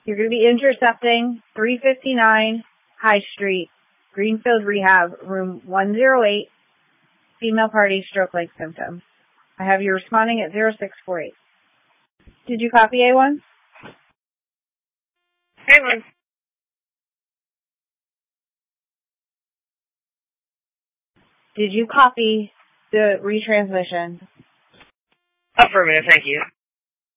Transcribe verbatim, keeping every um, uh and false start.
You're going to be intercepting three fifty-nine High Street, Greenfield Rehab, room one oh eight, female party, stroke-like symptoms. I have you responding at zero six four eight. Did you copy A one? A one. Did you copy the retransmission? Affirmative, thank you.